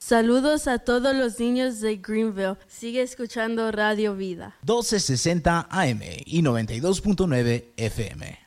Saludos a todos los niños de Greenville. Sigue escuchando Radio Vida. 1260 AM y 92.9 FM.